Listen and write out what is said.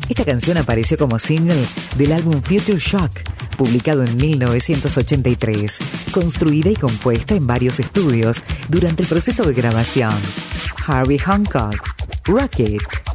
Esta canción apareció como single del álbum Future Shock, publicado en 1983, construida y compuesta en varios estudios durante el proceso de grabación. Herbie Hancock, Rock It.